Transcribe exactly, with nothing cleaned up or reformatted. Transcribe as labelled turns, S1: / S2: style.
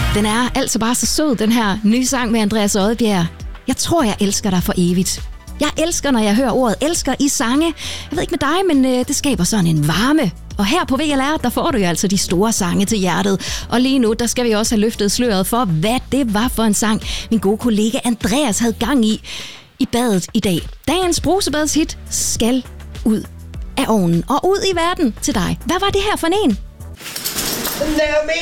S1: Den er altså bare så sød, den her nye sang med Andreas Odbjerg. Jeg tror, jeg elsker dig for evigt. Jeg elsker, når jeg hører ordet elsker i sange. Jeg ved ikke med dig, men øh, det skaber sådan en varme. Og her på V L R, der får du jo altså de store sange til hjertet. Og lige nu, der skal vi også have løftet sløret for, hvad det var for en sang, min gode kollega Andreas havde gang i i badet i dag. Dagens brusebadshit skal ud af ovnen og ud i verden til dig. Hvad var det her for en?